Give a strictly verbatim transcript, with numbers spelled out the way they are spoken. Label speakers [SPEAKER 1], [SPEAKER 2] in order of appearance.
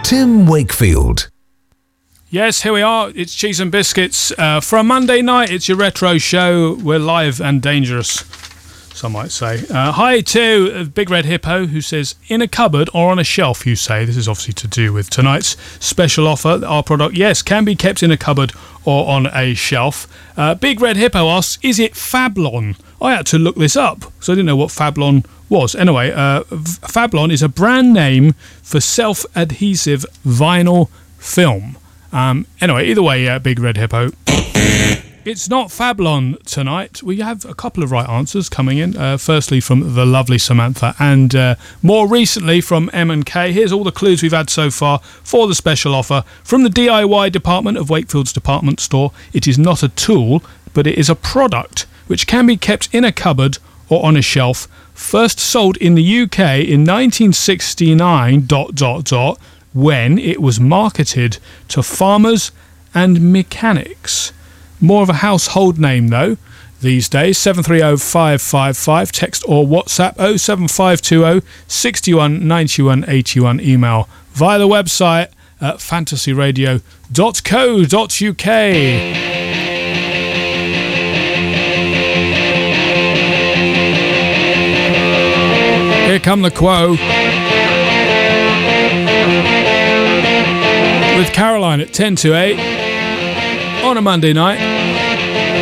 [SPEAKER 1] Tim Wakefield.
[SPEAKER 2] Yes, here we are. It's Cheese and Biscuits. Uh, for a Monday night, it's your retro show. We're live and dangerous, some might say. Uh, hi to Big Red Hippo, who says, in a cupboard or on a shelf, you say. This is obviously to do with tonight's special offer. Our product, yes, can be kept in a cupboard or on a shelf. Uh, Big Red Hippo asks, is it Fablon? I had to look this up, because I didn't know what Fablon was. Anyway, uh, Fablon is a brand name for self-adhesive vinyl film. Um, anyway, either way, uh, Big Red Hippo. It's not Fablon tonight. We have a couple of right answers coming in. Uh, firstly, from the lovely Samantha, and uh, more recently from M and K. Here's all the clues we've had so far for the special offer. From the D I Y department of Wakefield's department store, it is not a tool, but it is a product which can be kept in a cupboard or on a shelf. First sold in the U K in nineteen sixty-nine, dot, dot, dot, when it was marketed to farmers and mechanics. More of a household name, though, these days. seven three zero five five five, text or WhatsApp oh seven five two zero six one nine one eight one, email via the website at fantasy radio dot co dot uk. Here come the Quo with Caroline at ten to eight on a Monday night.